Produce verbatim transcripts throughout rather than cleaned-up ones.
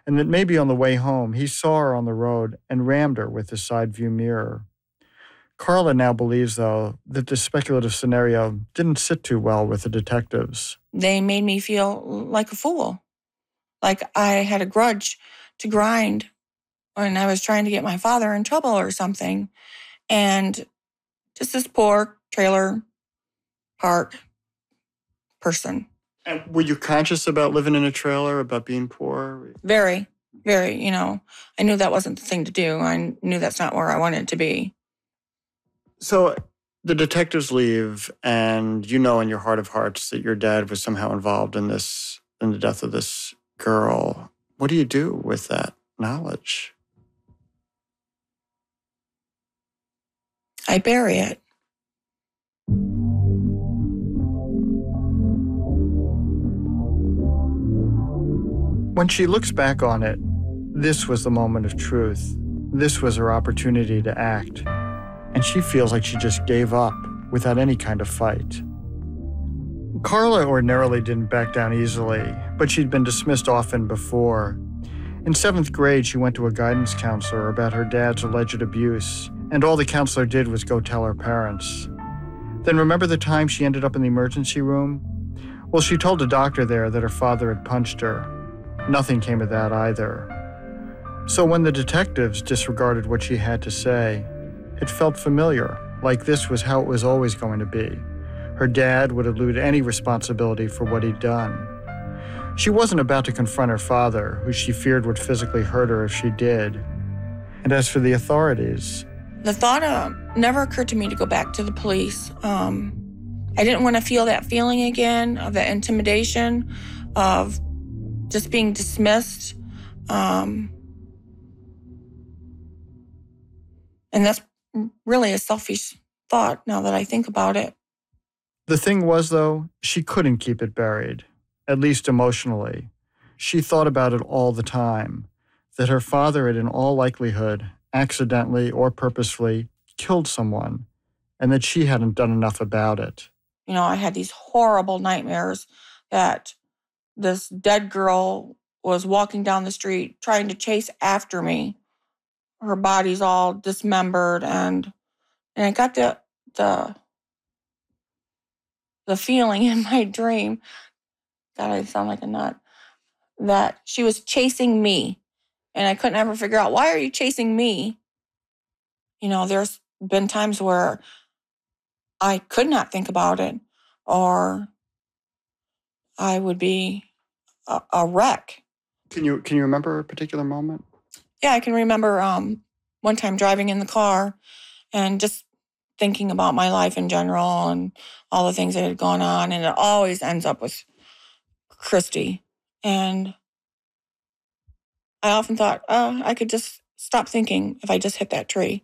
and that maybe on the way home he saw her on the road and rammed her with his side view mirror. Carla now believes, though, that this speculative scenario didn't sit too well with the detectives. They made me feel like a fool, like I had a grudge to grind when I was trying to get my father in trouble or something. And just this poor trailer park person. And were you conscious about living in a trailer, about being poor? Very, very, you know. I knew that wasn't the thing to do. I knew that's not where I wanted to be. So the detectives leave, and you know in your heart of hearts that your dad was somehow involved in this, in the death of this girl. What do you do with that knowledge? I bury it. When she looks back on it, this was the moment of truth. This was her opportunity to act. And she feels like she just gave up without any kind of fight. Carla ordinarily didn't back down easily, but she'd been dismissed often before. In seventh grade, she went to a guidance counselor about her dad's alleged abuse, and all the counselor did was go tell her parents. Then remember the time she ended up in the emergency room? Well, she told a doctor there that her father had punched her. Nothing came of that either. So when the detectives disregarded what she had to say, it felt familiar, like this was how it was always going to be. Her dad would elude any responsibility for what he'd done. She wasn't about to confront her father, who she feared would physically hurt her if she did. And as for the authorities... The thought uh, never occurred to me to go back to the police. Um, I didn't want to feel that feeling again, of that intimidation, of just being dismissed. Um, and that's really a selfish thought now that I think about it. The thing was, though, she couldn't keep it buried, at least emotionally. She thought about it all the time, that her father had in all likelihood, accidentally or purposefully, killed someone, and that she hadn't done enough about it. You know, I had these horrible nightmares that this dead girl was walking down the street trying to chase after me. Her body's all dismembered, and and I got the the the feeling in my dream, God, I sound like a nut, that she was chasing me, and I couldn't ever figure out, why are you chasing me? You know, there's been times where I could not think about it, or I would be a, a wreck. Can you can you remember a particular moment? Yeah, I can remember um, one time driving in the car and just thinking about my life in general and all the things that had gone on. And it always ends up with Christy. And I often thought, oh, I could just stop thinking if I just hit that tree.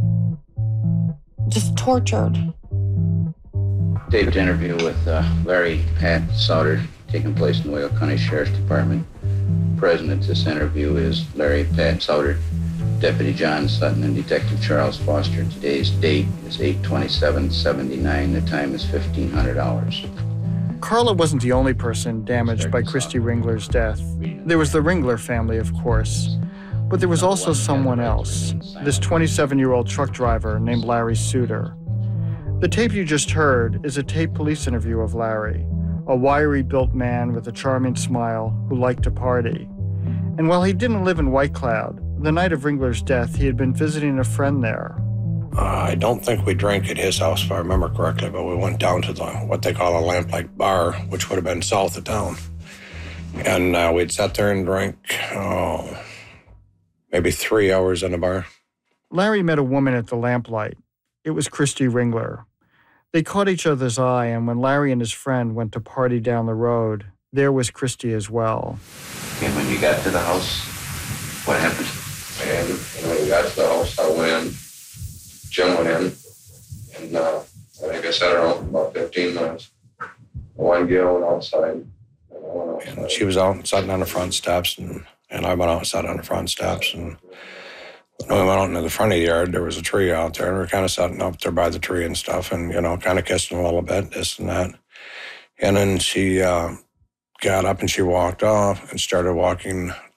Just tortured. Taped interview with uh, Larry Pat Souter, taking place in the Whale County Sheriff's Department. Present at this interview is Larry Pat Souter, Deputy John Sutton, and Detective Charles Foster. Today's date is eight twenty-seven seventy-nine. The time is fifteen hundred hours. Carla wasn't the only person damaged by Christy Ringler's death. There was the Ringler family, of course. But there was also someone else, this twenty-seven-year-old truck driver named Larry Suter. The tape you just heard is a taped police interview of Larry, a wiry-built man with a charming smile who liked to party. And while he didn't live in White Cloud, the night of Ringler's death, he had been visiting a friend there. Uh, I don't think we drank at his house, if I remember correctly, but we went down to the what they call a Lamplight Bar, which would have been south of town. And uh, we'd sat there and drank, oh, maybe three hours in the bar. Larry met a woman at the Lamplight. It was Christy Ringler. They caught each other's eye, and when Larry and his friend went to party down the road, there was Christy as well. And when you got to the house, what happened? And when we got to the house, I went in, Jim went in, and uh, I think I sat around for about fifteen minutes. One girl went outside, and I went outside. And she was out sitting on the front steps, and, and I went out and sat on the front steps, and when we went out into the front of the yard, there was a tree out there, and we were kind of sitting up there by the tree and stuff, and, you know, kind of kissing a little bit, this and that. And then she uh, got up and she walked off and started walking